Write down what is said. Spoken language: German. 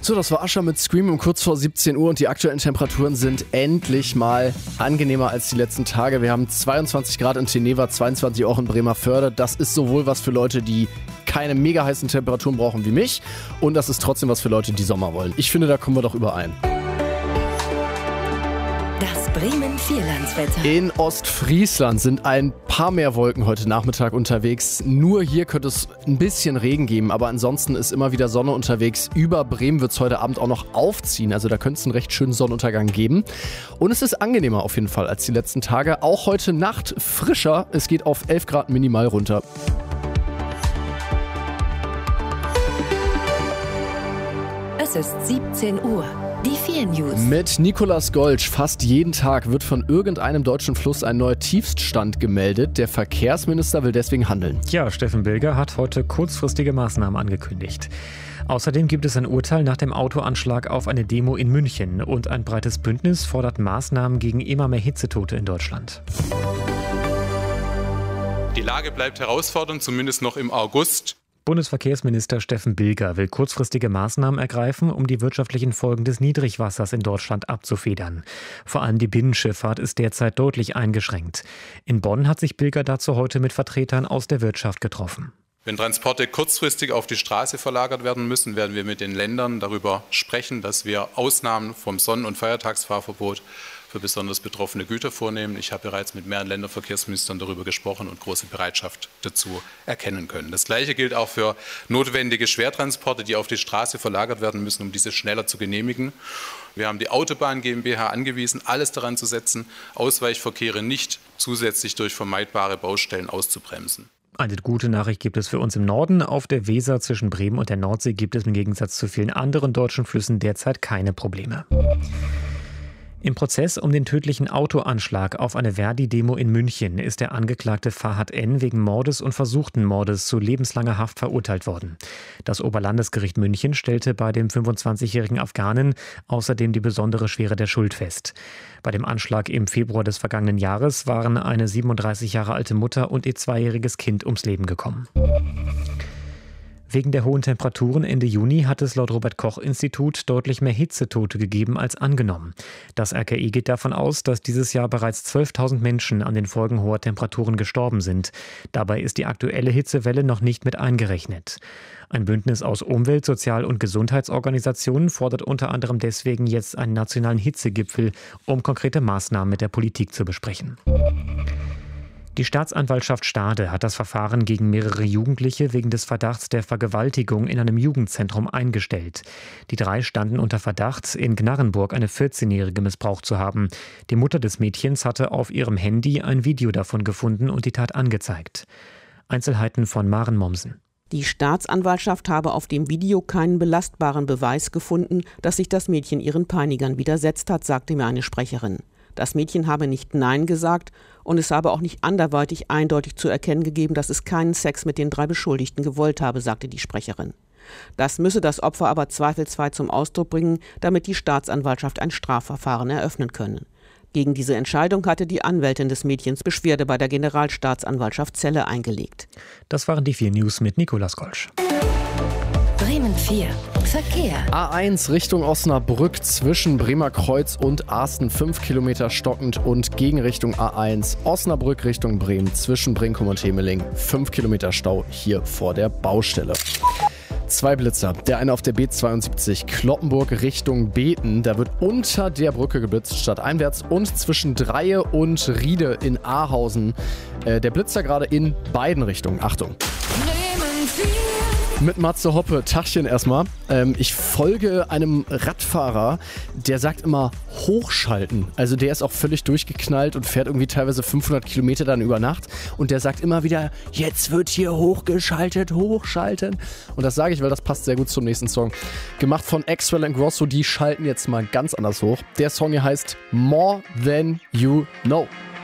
So, das war Usher mit Scream um kurz vor 17 Uhr und die aktuellen Temperaturen sind endlich mal angenehmer als die letzten Tage. Wir haben 22 Grad in Teneva, 22 auch in Bremerförde. Das ist sowohl was für Leute, die keine mega heißen Temperaturen brauchen wie mich, und das ist trotzdem was für Leute, die Sommer wollen. Ich finde, da kommen wir doch überein. Das Bremen-Vierlandswetter. In Ostfriesland sind ein paar mehr Wolken heute Nachmittag unterwegs. Nur hier könnte es ein bisschen Regen geben, aber ansonsten ist immer wieder Sonne unterwegs. Über Bremen wird es heute Abend auch noch aufziehen, also da könnte es einen recht schönen Sonnenuntergang geben. Und es ist angenehmer auf jeden Fall als die letzten Tage. Auch heute Nacht frischer, es geht auf 11 Grad minimal runter. Es ist 17 Uhr. Die 4 News. Mit Nicolas Golsch. Fast jeden Tag wird von irgendeinem deutschen Fluss ein neuer Tiefststand gemeldet. Der Verkehrsminister will deswegen handeln. Ja, Steffen Bilger hat heute kurzfristige Maßnahmen angekündigt. Außerdem gibt es ein Urteil nach dem Autoanschlag auf eine Demo in München. Und ein breites Bündnis fordert Maßnahmen gegen immer mehr Hitzetote in Deutschland. Die Lage bleibt herausfordernd, zumindest noch im August. Bundesverkehrsminister Steffen Bilger will kurzfristige Maßnahmen ergreifen, um die wirtschaftlichen Folgen des Niedrigwassers in Deutschland abzufedern. Vor allem die Binnenschifffahrt ist derzeit deutlich eingeschränkt. In Bonn hat sich Bilger dazu heute mit Vertretern aus der Wirtschaft getroffen. Wenn Transporte kurzfristig auf die Straße verlagert werden müssen, werden wir mit den Ländern darüber sprechen, dass wir Ausnahmen vom Sonn- und Feiertagsfahrverbot für besonders betroffene Güter vornehmen. Ich habe bereits mit mehreren Länderverkehrsministern darüber gesprochen und große Bereitschaft dazu erkennen können. Das Gleiche gilt auch für notwendige Schwertransporte, die auf die Straße verlagert werden müssen, um diese schneller zu genehmigen. Wir haben die Autobahn GmbH angewiesen, alles daran zu setzen, Ausweichverkehre nicht zusätzlich durch vermeidbare Baustellen auszubremsen. Eine gute Nachricht gibt es für uns im Norden. Auf der Weser zwischen Bremen und der Nordsee gibt es im Gegensatz zu vielen anderen deutschen Flüssen derzeit keine Probleme. Im Prozess um den tödlichen Autoanschlag auf eine Verdi-Demo in München ist der Angeklagte Fahad N. wegen Mordes und versuchten Mordes zu lebenslanger Haft verurteilt worden. Das Oberlandesgericht München stellte bei dem 25-jährigen Afghanen außerdem die besondere Schwere der Schuld fest. Bei dem Anschlag im Februar des vergangenen Jahres waren eine 37 Jahre alte Mutter und ihr 2-jähriges Kind ums Leben gekommen. Wegen der hohen Temperaturen Ende Juni hat es laut Robert-Koch-Institut deutlich mehr Hitzetote gegeben als angenommen. Das RKI geht davon aus, dass dieses Jahr bereits 12.000 Menschen an den Folgen hoher Temperaturen gestorben sind. Dabei ist die aktuelle Hitzewelle noch nicht mit eingerechnet. Ein Bündnis aus Umwelt-, Sozial- und Gesundheitsorganisationen fordert unter anderem deswegen jetzt einen nationalen Hitzegipfel, um konkrete Maßnahmen mit der Politik zu besprechen. Die Staatsanwaltschaft Stade hat das Verfahren gegen mehrere Jugendliche wegen des Verdachts der Vergewaltigung in einem Jugendzentrum eingestellt. Die 3 standen unter Verdacht, in Gnarrenburg eine 14-Jährige missbraucht zu haben. Die Mutter des Mädchens hatte auf ihrem Handy ein Video davon gefunden und die Tat angezeigt. Einzelheiten von Maren Mommsen. Die Staatsanwaltschaft habe auf dem Video keinen belastbaren Beweis gefunden, dass sich das Mädchen ihren Peinigern widersetzt hat, sagte mir eine Sprecherin. Das Mädchen habe nicht Nein gesagt und es habe auch nicht anderweitig eindeutig zu erkennen gegeben, dass es keinen Sex mit den 3 Beschuldigten gewollt habe, sagte die Sprecherin. Das müsse das Opfer aber zweifelsfrei zum Ausdruck bringen, damit die Staatsanwaltschaft ein Strafverfahren eröffnen könne. Gegen diese Entscheidung hatte die Anwältin des Mädchens Beschwerde bei der Generalstaatsanwaltschaft Celle eingelegt. Das waren die 4 News mit Nicolas Golsch. Bremen 4. Verkehr. A1 Richtung Osnabrück zwischen Bremer Kreuz und Arsten 5 Kilometer stockend und Gegenrichtung A1 Osnabrück Richtung Bremen zwischen Brinkum und Hemeling 5 Kilometer Stau hier vor der Baustelle. 2 Blitzer. Der eine auf der B72 Cloppenburg Richtung Beten. Da wird unter der Brücke geblitzt statt einwärts und zwischen Dreie und Riede in Ahausen. Der Blitzer gerade in beiden Richtungen. Achtung. Mit Matze Hoppe, Tachchen erstmal. Ich folge einem Radfahrer, der sagt immer hochschalten. Also der ist auch völlig durchgeknallt und fährt irgendwie teilweise 500 Kilometer dann über Nacht. Und der sagt immer wieder, jetzt wird hier hochgeschaltet, hochschalten. Und das sage ich, weil das passt sehr gut zum nächsten Song. Gemacht von Axwell and Grosso, die schalten jetzt mal ganz anders hoch. Der Song hier heißt More Than You Know.